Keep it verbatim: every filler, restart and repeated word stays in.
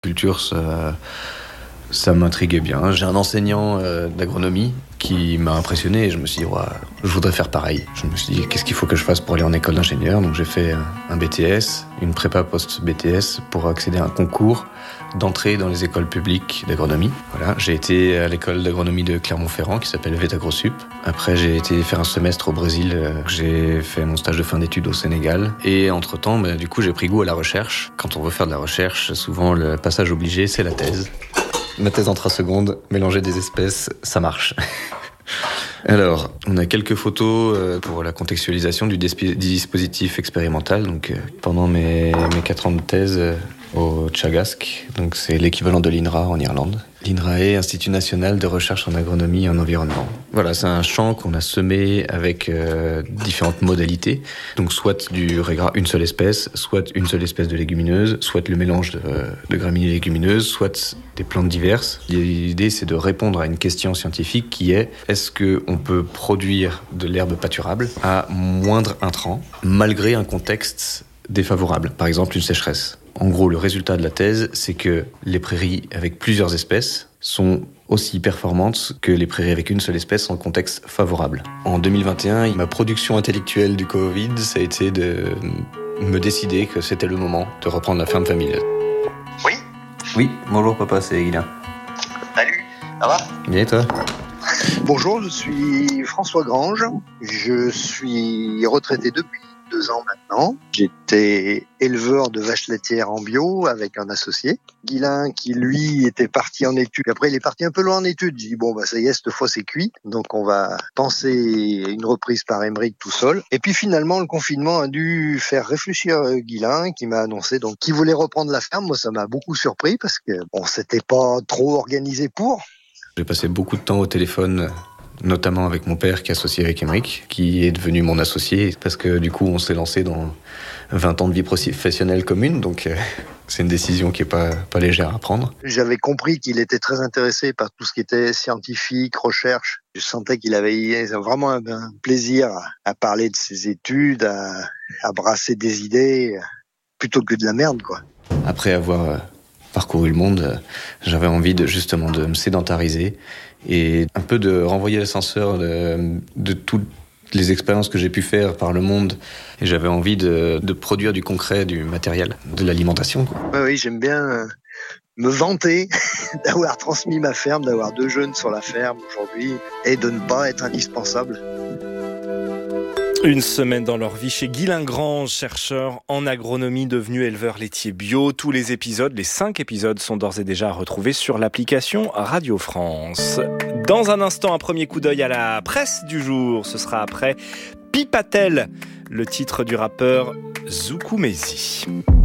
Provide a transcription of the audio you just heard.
Culture, ça, ça m'intriguait bien. J'ai un enseignant euh, d'agronomie qui m'a impressionné et je me suis dit, ouais, je voudrais faire pareil. Je me suis dit, qu'est-ce qu'il faut que je fasse pour aller en école d'ingénieur? Donc j'ai fait un B T S, une prépa post-B T S pour accéder à un concours d'entrée dans les écoles publiques d'agronomie. Voilà, j'ai été à l'école d'agronomie de Clermont-Ferrand qui s'appelle VETAgrosup. Après, j'ai été faire un semestre au Brésil. J'ai fait mon stage de fin d'études au Sénégal. Et entre-temps, bah, du coup, j'ai pris goût à la recherche. Quand on veut faire de la recherche, souvent le passage obligé, c'est la thèse. Ma thèse en trois secondes, mélanger des espèces, ça marche. Alors, on a quelques photos pour la contextualisation du dispositif expérimental. Donc, pendant mes, mes quatre ans de thèse au Tchagask, donc c'est l'équivalent de l'I N R A en Irlande. L'I N R A est Institut National de Recherche en Agronomie et en Environnement. Voilà, c'est un champ qu'on a semé avec euh, différentes modalités. Donc, soit du régras, une seule espèce, soit une seule espèce de légumineuse, soit le mélange de, de graminées et légumineuses, soit des plantes diverses. L'idée, c'est de répondre à une question scientifique qui est est-ce qu'on peut produire de l'herbe pâturable à moindre intrant, malgré un contexte défavorable, par exemple une sécheresse. En gros, le résultat de la thèse, c'est que les prairies avec plusieurs espèces sont aussi performantes que les prairies avec une seule espèce en contexte favorable. En deux mille vingt et un, ma production intellectuelle du Covid, ça a été de me décider que c'était le moment de reprendre la ferme familiale. Oui ? Oui, bonjour papa, c'est Guilain. Salut, ça va ? Bien et toi ? Bonjour, je suis François Grange. Je suis retraité depuis deux ans maintenant. J'étais éleveur de vaches laitières en bio avec un associé. Guilain qui, lui, était parti en études. Après, il est parti un peu loin en études. J'ai dit, bon, bah, ça y est, cette fois, c'est cuit. Donc, on va penser une reprise par Émeric tout seul. Et puis, finalement, le confinement a dû faire réfléchir Guilain qui m'a annoncé donc qu'il voulait reprendre la ferme. Moi, ça m'a beaucoup surpris parce que, bon, c'était pas trop organisé pour. J'ai passé beaucoup de temps au téléphone, notamment avec mon père qui est associé avec Émeric, qui est devenu mon associé, parce que du coup on s'est lancé dans vingt ans de vie professionnelle commune, donc euh, c'est une décision qui n'est pas, pas légère à prendre. J'avais compris qu'il était très intéressé par tout ce qui était scientifique, recherche. Je sentais qu'il avait vraiment un, un plaisir à parler de ses études, à, à brasser des idées, plutôt que de la merde, quoi. Après avoir euh, parcouru le monde, euh, j'avais envie de, justement de me sédentariser et un peu de renvoyer l'ascenseur de, de toutes les expériences que j'ai pu faire par le monde. Et j'avais envie de, de produire du concret, du matériel, de l'alimentation, quoi. Ouais, oui, j'aime bien me vanter d'avoir transmis ma ferme, d'avoir deux jeunes sur la ferme aujourd'hui et de ne pas être indispensable. Une semaine dans leur vie chez Guilain Grange, chercheur en agronomie devenu éleveur laitier bio. Tous les épisodes, les cinq épisodes sont d'ores et déjà à retrouver sur l'application Radio France. Dans un instant, un premier coup d'œil à la presse du jour. Ce sera après Pipatel, le titre du rappeur Zoukou Mezi.